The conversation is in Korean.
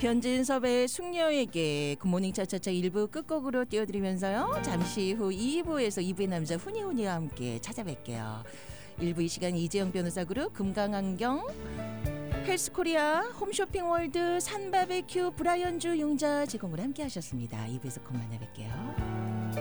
변진섭의 숙녀에게 굿모닝 차차차 1부 끝곡으로 띄워드리면서요. 잠시 후 2부에서 2부의 남자 훈이훈이와 함께 찾아뵐게요. 1부 이 시간 이재영 변호사 그룹 금강안경 헬스코리아 홈쇼핑월드 산바베큐 브라이언주 융자 제공으로 함께 하셨습니다. 2부에서 곧 만나뵐게요.